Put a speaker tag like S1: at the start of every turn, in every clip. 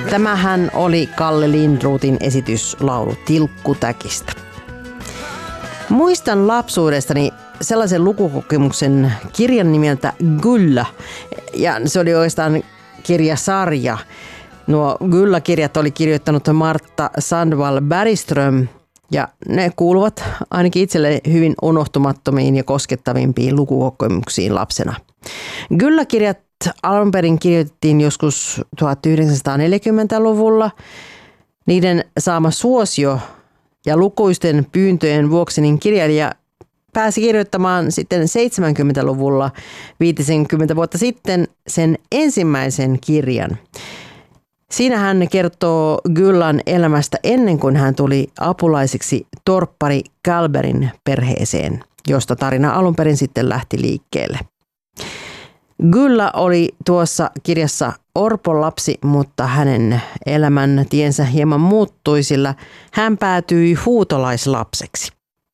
S1: Tämähän oli Kalle Lindroothin esityslaulu Tilkkutäkistä. Muistan lapsuudestani sellaisen lukukokemuksen kirjan nimeltä Gyllä, ja se oli oikeastaan kirjasarja. Nuo Gyllä-kirjat oli kirjoittanut Martta Sandvall Bergström, ja ne kuuluvat ainakin itselle hyvin unohtumattomiin ja koskettavimpiin lukukokemuksiin lapsena. Gyllä-kirjat alun perin kirjoitettiin joskus 1940-luvulla. Niiden saama suosio ja lukuisten pyyntöjen vuoksi niin kirjailija pääsi kirjoittamaan sitten 70-luvulla 50 vuotta sitten sen ensimmäisen kirjan. Siinä hän kertoo Gyllan elämästä ennen kuin hän tuli apulaiseksi torppari Kalberin perheeseen, josta tarina alun perin sitten lähti liikkeelle. Gyllä oli tuossa kirjassa orpon lapsi, mutta hänen elämän tiensä hieman muuttui, sillä hän päätyi huutolaislapseksi.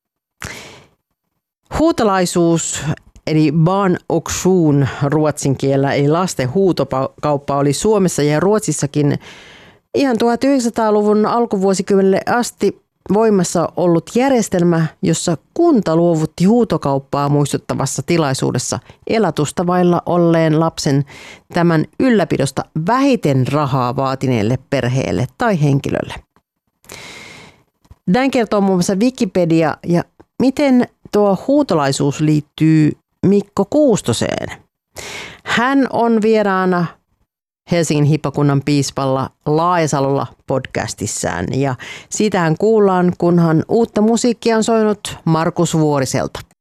S1: Huutolaisuus eli barnauktion ruotsin kielellä, eli lasten huutokauppa oli Suomessa ja Ruotsissakin ihan 1900-luvun alkuvuosikymmenelle asti voimassa ollut järjestelmä, jossa kunta luovutti huutokauppaa muistuttavassa tilaisuudessa elatusta vailla olleen lapsen tämän ylläpidosta vähiten rahaa vaatineelle perheelle tai henkilölle. Näin kertoo muun muassa Wikipedia, ja miten tuo huutolaisuus liittyy Mikko Kuustoseen. Hän on vieraana Helsingin hippakunnan piispalla Laajasalolla podcastissaan, ja siitähän kuullaan, kunhan uutta musiikkia on soinut Markus Vuoriselta.